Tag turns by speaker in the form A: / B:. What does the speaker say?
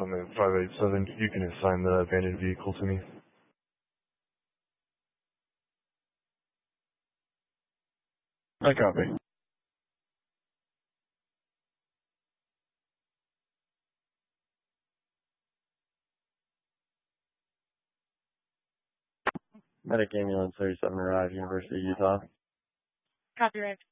A: on the 587. You can assign the abandoned vehicle to me.
B: I copy. Medic Ambulance 37 arrived, University of Utah.
C: Copyright.